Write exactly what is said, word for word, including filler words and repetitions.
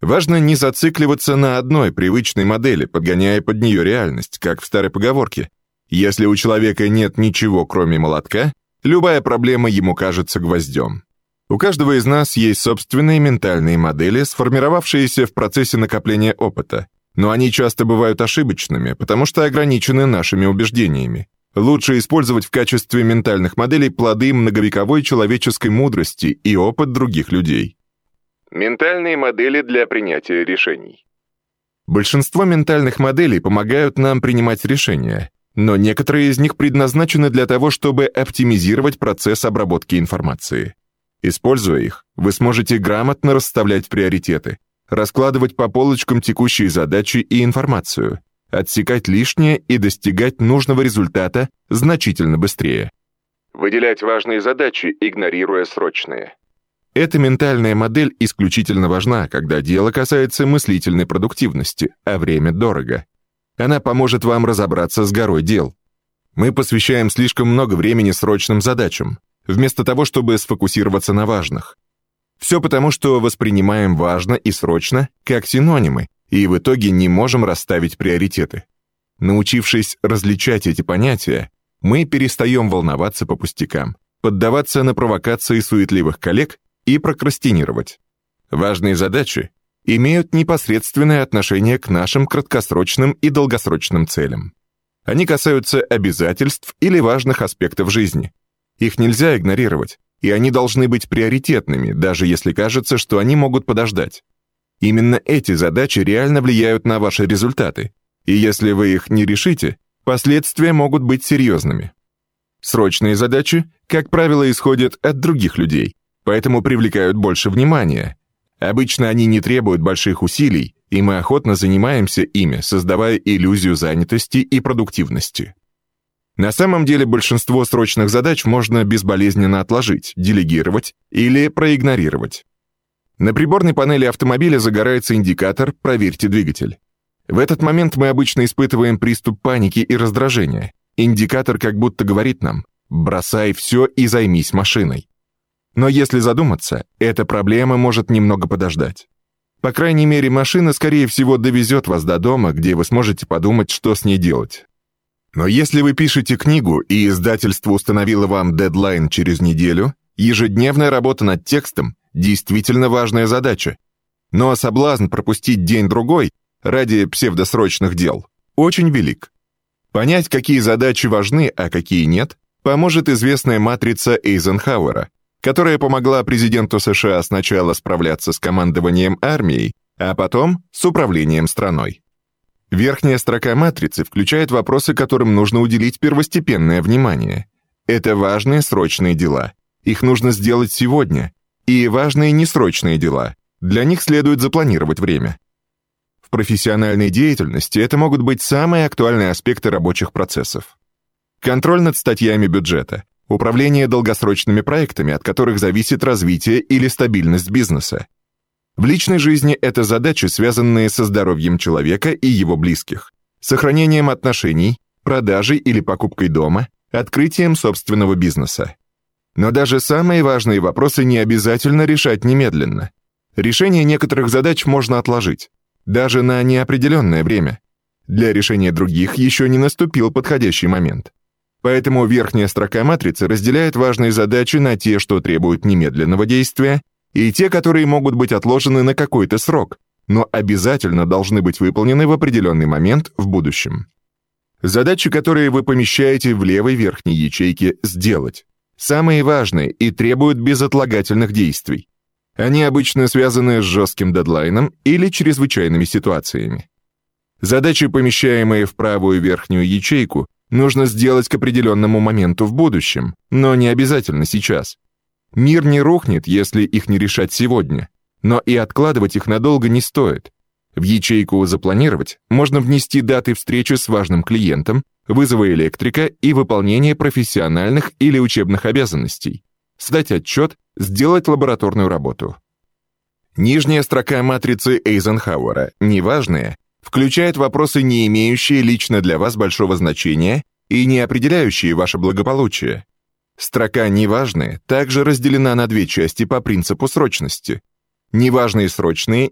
Важно не зацикливаться на одной привычной модели, подгоняя под нее реальность, как в старой поговорке. Если у человека нет ничего, кроме молотка, любая проблема ему кажется гвоздем. У каждого из нас есть собственные ментальные модели, сформировавшиеся в процессе накопления опыта, но они часто бывают ошибочными, потому что ограничены нашими убеждениями. Лучше использовать в качестве ментальных моделей плоды многовековой человеческой мудрости и опыт других людей. Ментальные модели для принятия решений. Большинство ментальных моделей помогают нам принимать решения, но некоторые из них предназначены для того, чтобы оптимизировать процесс обработки информации. Используя их, вы сможете грамотно расставлять приоритеты, раскладывать по полочкам текущие задачи и информацию, отсекать лишнее и достигать нужного результата значительно быстрее. Выделять важные задачи, игнорируя срочные. Эта ментальная модель исключительно важна, когда дело касается мыслительной продуктивности, а время дорого. Она поможет вам разобраться с горой дел. Мы посвящаем слишком много времени срочным задачам, вместо того, чтобы сфокусироваться на важных. Все потому, что воспринимаем важно и срочно как синонимы, и в итоге не можем расставить приоритеты. Научившись различать эти понятия, мы перестаем волноваться по пустякам, поддаваться на провокации суетливых коллег и прокрастинировать. Важные задачи имеют непосредственное отношение к нашим краткосрочным и долгосрочным целям. Они касаются обязательств или важных аспектов жизни. Их нельзя игнорировать, и они должны быть приоритетными, даже если кажется, что они могут подождать. Именно эти задачи реально влияют на ваши результаты, и если вы их не решите, последствия могут быть серьезными. Срочные задачи, как правило, исходят от других людей, поэтому привлекают больше внимания. Обычно они не требуют больших усилий, и мы охотно занимаемся ими, создавая иллюзию занятости и продуктивности. На самом деле большинство срочных задач можно безболезненно отложить, делегировать или проигнорировать. На приборной панели автомобиля загорается индикатор «Проверьте двигатель». В этот момент мы обычно испытываем приступ паники и раздражения. Индикатор как будто говорит нам «бросай все и займись машиной». Но если задуматься, эта проблема может немного подождать. По крайней мере, машина, скорее всего, довезет вас до дома, где вы сможете подумать, что с ней делать. Но если вы пишете книгу, и издательство установило вам дедлайн через неделю, ежедневная работа над текстом – действительно важная задача. Но соблазн пропустить день-другой ради псевдосрочных дел очень велик. Понять, какие задачи важны, а какие нет, поможет известная матрица Эйзенхауэра, которая помогла президенту США сначала справляться с командованием армией, а потом с управлением страной. Верхняя строка матрицы включает вопросы, которым нужно уделить первостепенное внимание. Это важные срочные дела. Их нужно сделать сегодня. И важные несрочные дела. Для них следует запланировать время. В профессиональной деятельности это могут быть самые актуальные аспекты рабочих процессов. Контроль над статьями бюджета, управление долгосрочными проектами, от которых зависит развитие или стабильность бизнеса. В личной жизни это задачи, связанные со здоровьем человека и его близких, сохранением отношений, продажей или покупкой дома, открытием собственного бизнеса. Но даже самые важные вопросы не обязательно решать немедленно. Решение некоторых задач можно отложить, даже на неопределенное время. Для решения других еще не наступил подходящий момент. Поэтому верхняя строка матрицы разделяет важные задачи на те, что требуют немедленного действия, и те, которые могут быть отложены на какой-то срок, но обязательно должны быть выполнены в определенный момент в будущем. Задачи, которые вы помещаете в левой верхней ячейке «Сделать», самые важные и требуют безотлагательных действий. Они обычно связаны с жестким дедлайном или чрезвычайными ситуациями. Задачи, помещаемые в правую верхнюю ячейку, нужно сделать к определенному моменту в будущем, но не обязательно сейчас. Мир не рухнет, если их не решать сегодня, но и откладывать их надолго не стоит. В ячейку «Запланировать» можно внести даты встречи с важным клиентом, вызова электрика и выполнение профессиональных или учебных обязанностей, сдать отчет, сделать лабораторную работу. Нижняя строка матрицы Эйзенхауэра «Неважные» включает вопросы, не имеющие лично для вас большого значения и не определяющие ваше благополучие. Строка «Неважные» также разделена на две части по принципу срочности. Неважные срочные